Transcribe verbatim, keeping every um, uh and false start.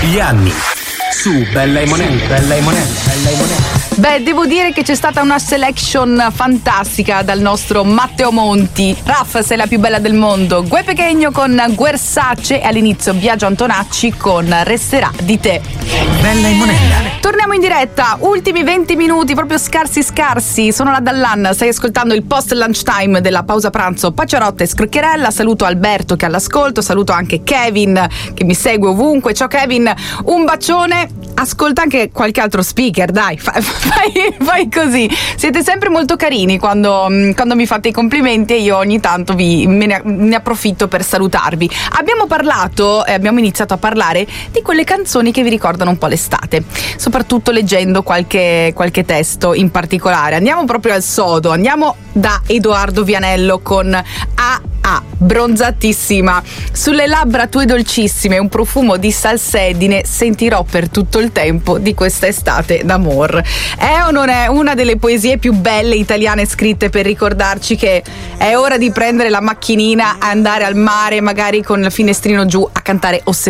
Gli anni su Bella e Monelli, Bella e Monelli, Bella e Monelli. Beh, devo dire che c'è stata una selection fantastica dal nostro Matteo Monti. Raff, sei la più bella del mondo. Gue Pequeno con Guersace e all'inizio Biagio Antonacci con Resterà di te. Bella e Monella. Torniamo in diretta, ultimi venti minuti, proprio scarsi scarsi. Sono la Dallan, stai ascoltando il post lunchtime della pausa pranzo Pacciarotta e Scrocchierella. Saluto Alberto che è all'ascolto, saluto anche Kevin che mi segue ovunque. Ciao Kevin, un bacione. Ascolta anche qualche altro speaker, dai, fai, fai, fai così. Siete sempre molto carini quando, quando mi fate i complimenti e io ogni tanto vi, me ne, ne approfitto per salutarvi. Abbiamo parlato, eh, abbiamo iniziato a parlare di quelle canzoni che vi ricordano un po' l'estate, soprattutto leggendo qualche, qualche testo in particolare. Andiamo proprio al sodo, andiamo da Edoardo Vianello con A A, bronzatissima. Sulle labbra tue dolcissime, un profumo di salsedine sentirò per tutto il tempo di questa estate d'amor. È o non è una delle poesie più belle italiane scritte per ricordarci che è ora di prendere la macchinina, andare al mare, magari con il finestrino giù, a cantare Ossessione?